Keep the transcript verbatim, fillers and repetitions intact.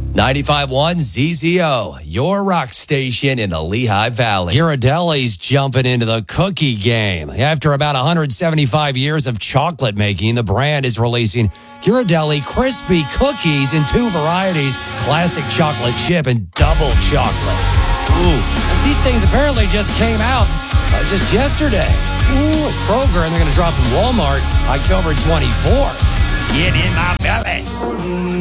ninety-five point one Z Z O, your rock station in the Lehigh Valley. Ghirardelli's jumping into the cookie game. After about one hundred seventy-five years of chocolate making, the brand is releasing Ghirardelli crispy cookies in two varieties, classic chocolate chip and double chocolate. Ooh, these things apparently just came out uh, just yesterday. Ooh, Kroger, and they're going to drop in Walmart October twenty-fourth. Get in my belly.